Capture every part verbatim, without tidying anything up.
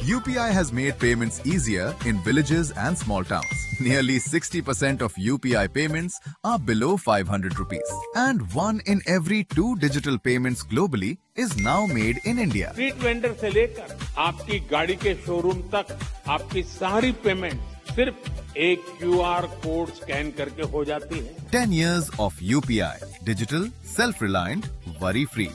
U P I has made payments easier in villages and small towns. Nearly sixty percent of U P I payments are below five hundred rupees. And one in every two digital payments globally is now made in India. Street vendor से लेकर आपकी गाड़ी के showroom तक आपकी सारी payment सिर्फ एक क्यूआर कोड स्कैन करके हो जाती है. ten years of U P I. Digital, self-reliant, worry-free.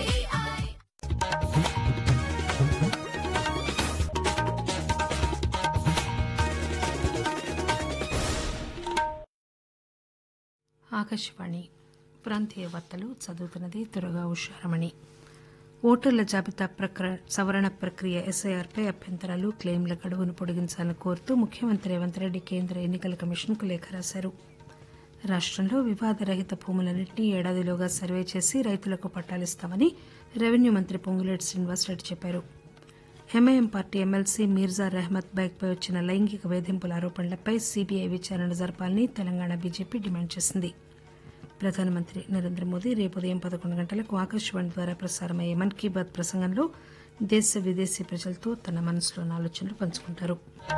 Akashvani ప్రాంతీయ వార్తలు చదువుతున్నది దుర్గా ఉషారమణి. ఓటర్ల జాబితా ప్రక్ర సవరణ ప్రక్రియ ఎస్ఐఆర్పై అభ్యంతరాలు క్లెయిమ్ల గడువును పొడిగించాలని కోరుతూ ముఖ్యమంత్రి రేవంత్ రెడ్డి కేంద్ర ఎన్నికల కమిషన్కు లేఖ రాశారు. రాష్టంలో వివాదరహిత భూములన్నింటినీ ఏడాదిలోగా సర్వే చేసి రైతులకు పట్టాలిస్తామని రెవెన్యూ మంత్రి పొంగులేటి శ్రీనివాసరెడ్డి చెప్పారు. MIM party MLC Mirza Rehmat బైక్పై వచ్చిన లైంగిక వేధింపుల ఆరోపణలపై సీబీఐ విచారణ జరపాలని తెలంగాణ బీజేపీ డిమాండ్ చేసింది. ప్రధానమంత్రి నరేంద్ర మోదీ రేపు ఉదయం పదకొండు గంటలకు ఆకాశవాణి ద్వారా ప్రసారమయ్యే మన్ కీ బాత్ ప్రసంగంలో దేశ విదేశీ ప్రజలతో తన మనసులోని ఆలోచనలు పంచుకుంటారు.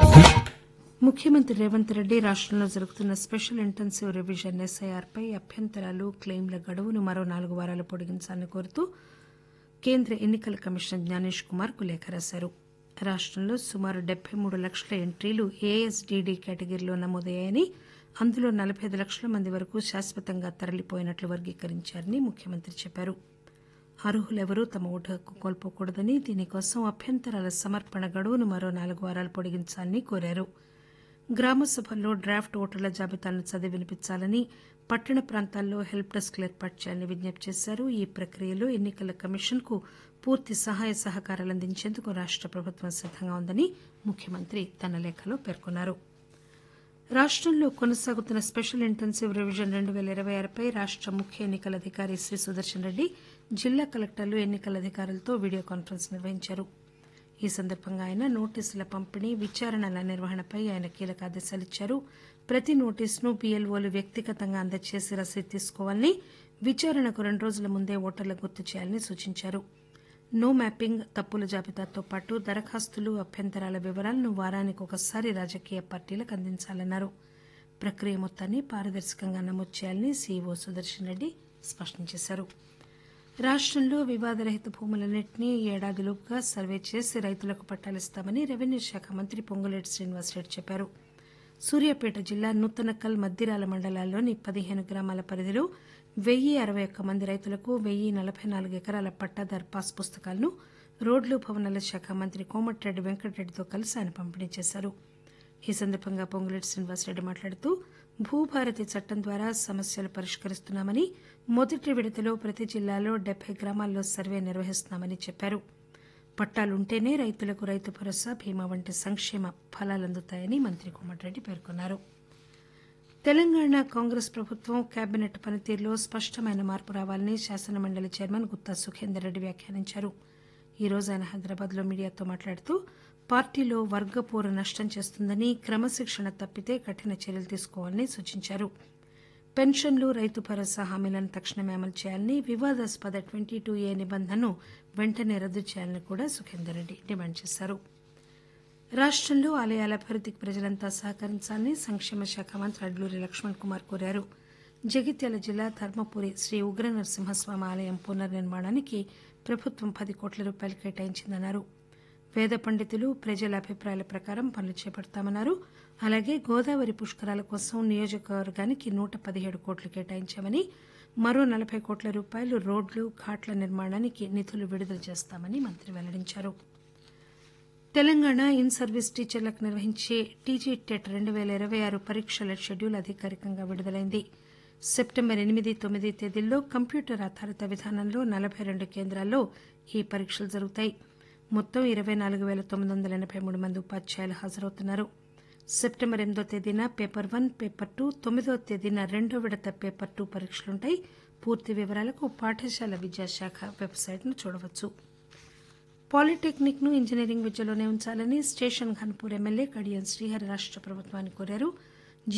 ముఖ్యమంత్రి రేవంత్ రెడ్డి రాష్టంలో జరుగుతున్న స్పెషల్ ఇంటెన్సివ్ రివిజన్ ఎస్ఐఆర్పై అభ్యంతరాలు క్లెయిమ్ల గడువును మరో నాలుగు వారాలు పొడిగించాలని కోరుతూ కేంద్ర ఎన్నికల కమిషనర్ జ్ఞానేష్ కుమార్ కు లేఖ రాశారు. రాష్టంలో సుమారు డెబ్బై మూడు లక్షల ఎంట్రీలు ఏఎస్డీడీ కేటగిరీలో నమోదయ్యాయని, అందులో నలబై ఐదు లక్షల మంది వరకు శాశ్వతంగా తరలిపోయినట్లు వర్గీకరించారని ముఖ్యమంత్రి చెప్పారు. అర్హులెవరూ తమ ఓటు హక్కు కోల్పోకూడదని, దీనికోసం అభ్యంతరాల సమర్పణ గడువును మరో నాలుగు వారాలు పొడిగించాలని కోరారు. గ్రామ సభల్లో డ్రాఫ్ట్ ఓటర్ల జాబితాలను చదివి వినిపించాలని, పట్టణ ప్రాంతాల్లో హెల్ప్ డెస్క్లు ఏర్పాటు చేయాలని విజ్ఞప్తి చేశారు. ఈ ప్రక్రియలో ఎన్నికల కమిషన్ కు పూర్తి సహాయ సహకారాలు అందించేందుకు రాష్ట ప్రభుత్వం సిద్దంగా ఉందని ముఖ్యమంత్రి తన లేఖలో పేర్కొన్నారు. రాష్టంలో కొనసాగుతున్న స్పెషల్ ఇంటెన్సివ్ రివిజన్ రెండు పేల ఇరవై ఆరుపై రాష్ట ముఖ్య ఎన్నికల అధికారి శ్రీ సుదర్శన్ రెడ్డి జిల్లా కలెక్టర్లు ఎన్నికల అధికారులతో వీడియో కాన్ఫరెన్స్ నిర్వహించారు. ఈ సందర్భంగా ఆయన నోటీసుల పంపిణీ, విచారణల నిర్వహణపై ఆయన కీలక ఆదేశాలు ఇచ్చారు. ప్రతి నోటీసును బీఎల్ఓలు వ్యక్తిగతంగా అందజేసి రసీదు తీసుకోవాలని, విచారణకు రెండు రోజుల ముందే ఓటర్లకు గుర్తు చేయాలని సూచించారు. నో మ్యాపింగ్, తప్పుల జాబితాతో పాటు దరఖాస్తులు, అభ్యంతరాల వివరాలను వారానికి ఒకసారి రాజకీయ పార్టీలకు అందించాలన్నారు. ప్రక్రియ మొత్తాన్ని పారదర్శకంగా నమోదు చేయాలని సీఈఓ సుదర్శన్ రెడ్డి స్పష్టం చేశారు. రాష్టంలో వివాదరహిత భూములన్నింటినీ ఏడాదిలోపుగా సర్వే చేసి రైతులకు పట్టాలిస్తామని రెవెన్యూ శాఖ మంత్రి పొంగులేటి శ్రీనివాసరెడ్డి చెప్పారు. సూర్యాపేట జిల్లా నూతనకల్, మద్దిరాల మండలాల్లోని పదిహేను గ్రామాల పరిధిలో వెయ్యి అరవై ఒక్క మంది రైతులకు వెయ్యి నలబై నాలుగు ఎకరాల పట్టాదారు పాస్ పుస్తకాలను రోడ్లు, భవనాల శాఖ మంత్రి కోమటిరెడ్డి వెంకటరెడ్డితో కలిసి ఆయన పంపిణీ చేశారు. ఈ సందర్భంగా పొంగులేటి శ్రీనివాసరెడ్డి మాట్లాడుతూ భూభారతి చట్టం ద్వారా సమస్యలు పరిష్కరిస్తున్నామని, మొదటి విడతలో ప్రతి జిల్లాలో డెబ్బై గ్రామాల్లో సర్వే నిర్వహిస్తున్నామని చెప్పారు. పట్టాలుంటేనే రైతులకు రైతు భరోసా, బీమా వంటి సంక్షేమ ఫలాలందుతాయని మంత్రి కోమటిరెడ్డి పేర్కొన్నారు. తెలంగాణ కాంగ్రెస్ ప్రభుత్వం కేబినెట్ పనితీరులో స్పష్టమైన మార్పు రావాలని శాసనమండలి చైర్మన్ గుత్తా సుఖేందర్ రెడ్డి వ్యాఖ్యానించారు. ఈ రోజు ఆయన హైదరాబాద్ లో మీడియాతో మాట్లాడుతూ పార్టీలో వర్గపోరు నష్టం చేస్తుందని, క్రమశిక్షణ తప్పితే కఠిన చర్యలు తీసుకోవాలని సూచించారు. పెన్షన్లు, రైతు భరోసా హామీలను తక్షణమే అమలు చేయాలని, వివాదాస్పద ట్వంటీ టూ ఏ నిబంధనను వెంటనే రద్దు చేయాలని కూడా సుఖేందర్ రెడ్డి డిమాండ్ చేశారు. రాష్టంలో ఆలయాల అభివృద్దికి ప్రజలంతా సహకరించాలని సంక్షేమ శాఖ మంత్రి అడ్లూరి లక్ష్మణ్ కుమార్ కోరారు. జగిత్యాల జిల్లా ధర్మపురి శ్రీ ఉగ్ర నరసింహస్వామి ఆలయం పునర్నిర్మాణానికి ప్రభుత్వం పది కోట్ల రూపాయలు కేటాయించిందన్నారు. వేద పండితులు, ప్రజల అభిప్రాయాల ప్రకారం పనులు చేపడతామన్నారు. అలాగే గోదావరి పుష్కరాల కోసం నియోజకవర్గానికి నూట పదిహేడు కోట్లు కేటాయించామని, మరో నలబై కోట్ల రూపాయలు రోడ్లు, ఘాట్ల నిర్మాణానికి నిధులు విడుదల చేస్తామని మంత్రి వెల్లడించారు. తెలంగాణ ఇన్ సర్వీస్ టీచర్లకు నిర్వహించే టీజీ టెట్ రెండు పేల ఇరవై ఆరు పరీక్షల షెడ్యూల్ అధికారికంగా విడుదలైంది. సెప్టెంబర్ ఎనిమిది, తొమ్మిది తేదీల్లో కంప్యూటర్ ఆధారిత విధానంలో నలబై రెండు కేంద్రాల్లో ఈ పరీక్షలు జరుగుతాయి. మొత్తం ఇరవై నాలుగు పేల తొమ్మిది వందల ఎనబై మూడు మంది ఉపాధ్యాయులు హాజరవుతున్నారు. సెప్టెంబర్ ఎనిమిదో తేదీన పేపర్ వన్, పేపర్ టూ, తొమ్మిదో తేదీన రెండో విడత పేపర్ టూ పరీక్షలుంటాయి. పూర్తి వివరాలకు పాఠశాల విద్యాశాఖ వెబ్సైట్ను చూడవచ్చు. పాలిటెక్నిక్ ను ఇంజనీరింగ్ విద్యలోనే ఉంచాలని స్టేషన్ ఘన్పూర్ ఎమ్మెల్యే కడియం శ్రీహరి రాష్ట ప్రభుత్వాన్ని కోరారు.